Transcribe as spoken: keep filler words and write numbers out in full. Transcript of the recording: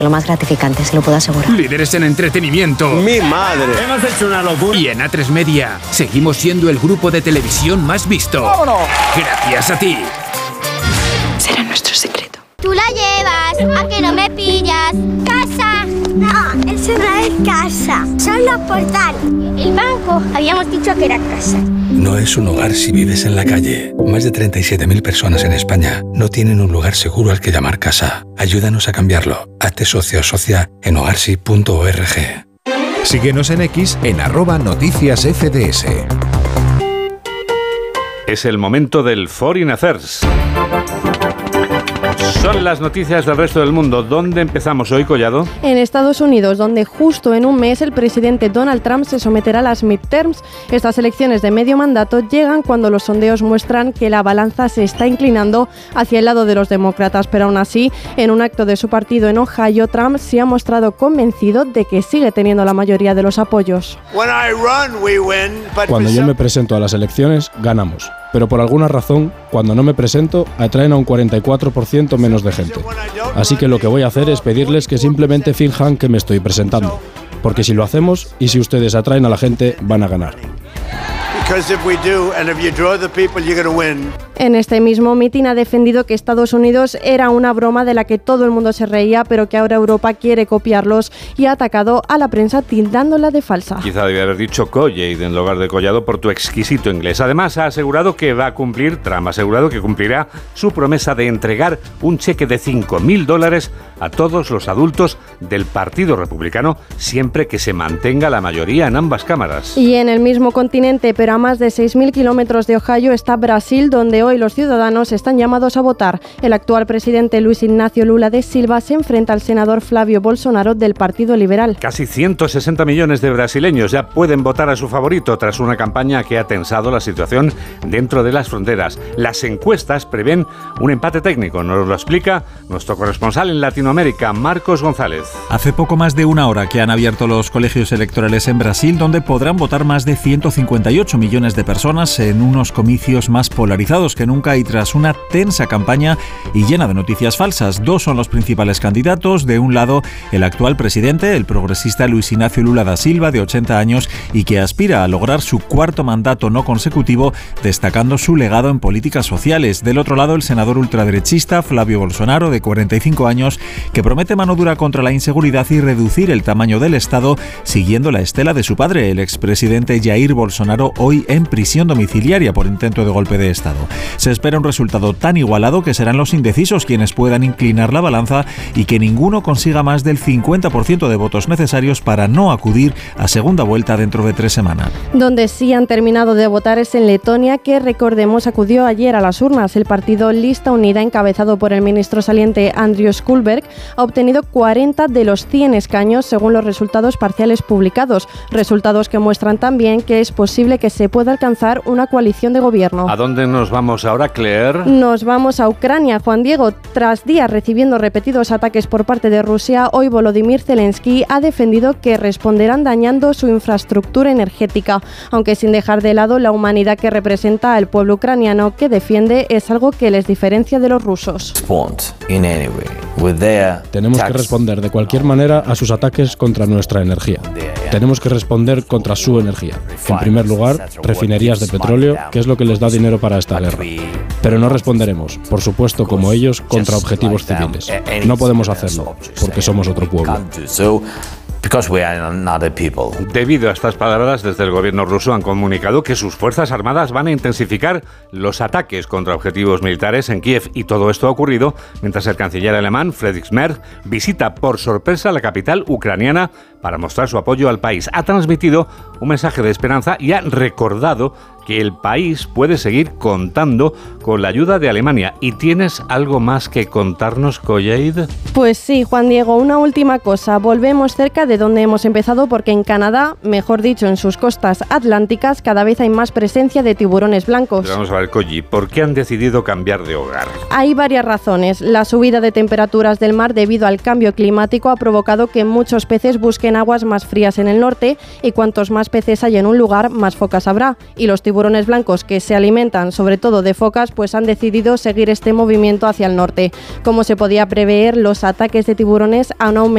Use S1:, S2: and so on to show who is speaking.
S1: Lo más gratificante, se lo puedo asegurar.
S2: Líderes en entretenimiento.
S3: ¡Mi madre!
S4: Hemos hecho una locura.
S2: Y en A tres Media seguimos siendo el grupo de televisión más visto.
S4: ¡Vámonos!
S2: Gracias a ti.
S1: Será nuestro secreto.
S5: Tú la llevas, a que no me pillas. ¡Casa! No, eso no es casa. Son los portales. El banco, habíamos dicho que era casa.
S6: No es un hogar si vives en la calle. Más de treinta y siete mil personas en España no tienen un lugar seguro al que llamar casa. Ayúdanos a cambiarlo. Hazte socio o socia en hogarsi punto org.
S7: Síguenos en X en arroba noticias F D S.
S8: Es el momento del Foreign Affairs. Son las noticias del resto del mundo. ¿Dónde empezamos hoy, Collado?
S9: En Estados Unidos, donde justo en un mes el presidente Donald Trump se someterá a las midterms. Estas elecciones de medio mandato llegan cuando los sondeos muestran que la balanza se está inclinando hacia el lado de los demócratas, pero aún así, en un acto de su partido en Ohio, Trump se ha mostrado convencido de que sigue teniendo la mayoría de los apoyos.
S10: Cuando yo me presento a las elecciones, ganamos. Pero por alguna razón, cuando no me presento, atraen a un cuarenta y cuatro por ciento menos de gente. Así que lo que voy a hacer es pedirles que simplemente finjan que me estoy presentando. Porque si lo hacemos, y si ustedes atraen a la gente, van a ganar.
S9: En este mismo mitin ha defendido que Estados Unidos era una broma de la que todo el mundo se reía, pero que ahora Europa quiere copiarlos, y ha atacado a la prensa tildándola de falsa.
S8: Quizá debía haber dicho Collade en lugar de Collado por tu exquisito inglés. Además, ha asegurado que va a cumplir, Trump ha asegurado que cumplirá su promesa de entregar un cheque de cinco mil dólares a todos los adultos del Partido Republicano, siempre que se mantenga la mayoría en ambas cámaras.
S9: Y en el mismo continente, pero a más de seis mil kilómetros de Ohio, está Brasil, donde hoy los ciudadanos están llamados a votar. El actual presidente Luis Ignacio Lula da Silva se enfrenta al senador Flavio Bolsonaro del Partido Liberal.
S8: Casi ciento sesenta millones de brasileños ya pueden votar a su favorito tras una campaña que ha tensado la situación dentro de las fronteras. Las encuestas prevén un empate técnico, nos lo explica nuestro corresponsal en Latinoamérica, Marcos González.
S11: Hace poco más de una hora que han abierto los colegios electorales en Brasil, donde podrán votar más de ciento cincuenta y ocho millones de personas en unos comicios más polarizados que nunca y tras una tensa campaña y llena de noticias falsas. Dos son los principales candidatos. De un lado, el actual presidente, el progresista Luis Ignacio Lula da Silva, de ochenta años, y que aspira a lograr su cuarto mandato no consecutivo, destacando su legado en políticas sociales. Del otro lado, el senador ultraderechista Flavio Bolsonaro, de cuarenta y cinco años, que promete mano dura contra la inseguridad y reducir el tamaño del Estado, siguiendo la estela de su padre, el expresidente Jair Bolsonaro, hoy en prisión domiciliaria por intento de golpe de Estado. Se espera un resultado tan igualado que serán los indecisos quienes puedan inclinar la balanza y que ninguno consiga más del cincuenta por ciento de votos necesarios para no acudir a segunda vuelta dentro de tres semanas.
S9: Donde sí han terminado de votar es en Letonia, que recordemos acudió ayer a las urnas. El partido Lista Unida, encabezado por el ministro saliente Andrius Kulberg, ha obtenido cuarenta de los cien escaños según los resultados parciales publicados, resultados que muestran también que es posible que se pueda alcanzar una coalición de gobierno.
S8: ¿A dónde nos vamos ahora, Claire?
S9: Nos vamos a Ucrania, Juan Diego. Tras días recibiendo repetidos ataques por parte de Rusia, hoy Volodymyr Zelensky ha defendido que responderán dañando su infraestructura energética, aunque sin dejar de lado la humanidad que representa al pueblo ucraniano, que defiende es algo que les diferencia de los rusos.
S10: Tenemos que responder de cualquier manera a sus ataques contra nuestra energía. Tenemos que responder contra su energía. En primer lugar, refinerías de petróleo, que es lo que les da dinero para esta guerra. Pero no responderemos, por supuesto, como ellos, contra objetivos civiles. No podemos hacerlo, porque somos otro pueblo.
S8: Debido a estas palabras, desde el gobierno ruso han comunicado que sus fuerzas armadas van a intensificar los ataques contra objetivos militares en Kiev, y todo esto ha ocurrido mientras el canciller alemán Friedrich Merz visita por sorpresa la capital ucraniana para mostrar su apoyo al país. Ha transmitido un mensaje de esperanza y ha recordado que el país puede seguir contando con la ayuda de Alemania. ¿Y tienes algo más que contarnos, Collade?
S9: Pues sí, Juan Diego, una última cosa. Volvemos cerca de donde hemos empezado, porque en Canadá, mejor dicho, en sus costas atlánticas, cada vez hay más presencia de tiburones blancos.
S8: Pero vamos a ver, Colli, ¿por qué han decidido cambiar de hogar?
S9: Hay varias razones. La subida de temperaturas del mar debido al cambio climático ha provocado que muchos peces busquen aguas más frías en el norte, y cuantos más peces hay en un lugar, más focas habrá. Y los tiburones blancos, que se alimentan sobre todo de focas, pues han decidido seguir este movimiento hacia el norte. Como se podía prever, los ataques de tiburones han aumentado